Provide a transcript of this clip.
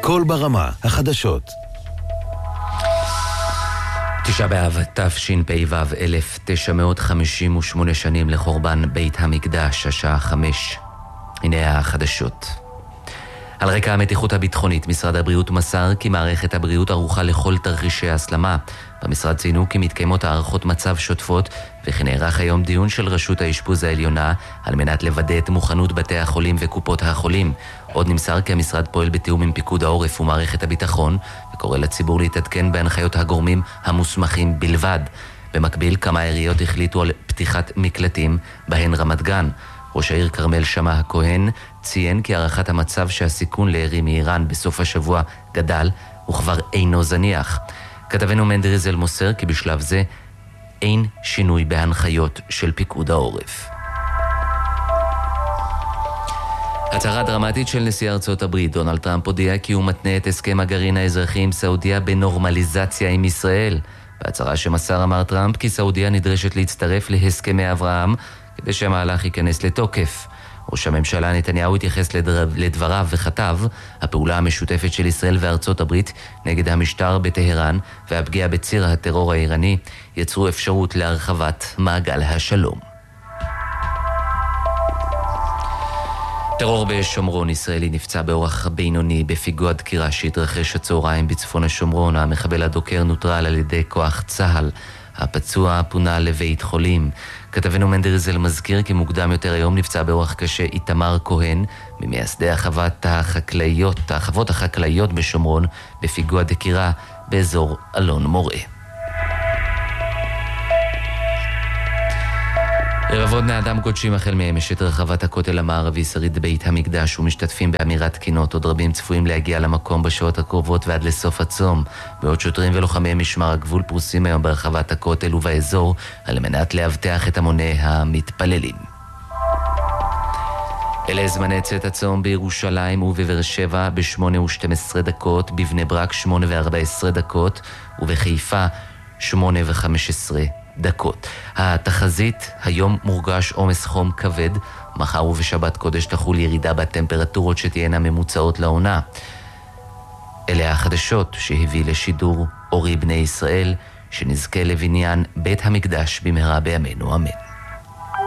כל ברמה, החדשות. 9 באב תשפ"ו, 1958 שנים לחורבן בית המקדש, השעה 5. הנה החדשות. על רקע המתיחות הביטחונית, משרד הבריאות מסר כי מערכת הבריאות ערוכה לכל תרחישי הסלמה. במשרד ציינו כי מתקיימות הערכות מצב שוטפות, וכי נערך היום דיון של רשות האשפוז העליונה על מנת לוודא את מוכנות בתי החולים וקופות החולים. עוד נמסר כי המשרד פועל בתיאום עם פיקוד העורף ומערכת הביטחון, וקורא לציבור להתעדכן בהנחיות הגורמים המוסמכים בלבד. במקביל, כמה עיריות החליטו על פתיחת מקלטים, בהן רמת גן. ראש העיר כרמל שמע הכהן ציין כי הערכת המצב שהסיכון לירי מאיראן בסוף השבוע גדל וכבר אינו זניח. כתבנו מנדריזל מוסר כי בשלב זה אין שינוי בהנחיות של פיקוד העורף. הצהרה דרמטית של נשיא ארצות הברית דונלד טראמפ הודיע כי הוא מתנה את הסכם הגרעין האזרחי עם סעודיה בנורמליזציה עם ישראל. בהצהרה שמסר אמר טראמפ כי סעודיה נדרשת להצטרף להסכמי אברהם כדי שהמהלך ייכנס לתוקף. ראש הממשלה נתניהו התייחס לדבריו וכתב, הפעולה המשותפת של ישראל וארצות הברית נגד המשטר בטהרן והפגיעה בציר הטרור האיראני יצרו אפשרות להרחבת מעגל השלום. טרור בשומרון, ישראלי נפצע באורח בינוני בפיגוע דקירה שהתרחש הצהריים בצפון השומרון. המחבל הדוקר נוטרל על ידי כוח צה"ל. הפצוע פונה לבית חולים. כתבנו מנדריזל מזכיר כי מוקדם יותר היום נפצע באורח קשה איתמר כהן, ממייסדי החוות החקלאיות בשומרון, בפיגוע דקירה באזור אלון מורה. רבבות בני אדם קודשים החל מאמש את רחבת הכותל המערבי, שריד בית המקדש, ומשתתפים באמירת קינות. עוד רבים צפויים להגיע למקום בשעות הקרובות ועד לסוף הצום. בעוד שוטרים ולוחמי משמר הגבול פרוסים היום ברחבת הכותל ובאזור על מנת להבטח את המוני המתפללים. אלה זמני צאת הצום בירושלים ובבאר שבע ב8:12, בבני ברק 8:14 ובחיפה 8:15. התחזית, היום מורגש עומס חום כבד, מחר ובשבת קודש תחול ירידה בטמפרטורות שתהיינה ממוצעות לעונה. אלה החדשות שהביא לשידור אורי בני ישראל, שנזכה לבניין בית המקדש במהרה בימינו, אמן.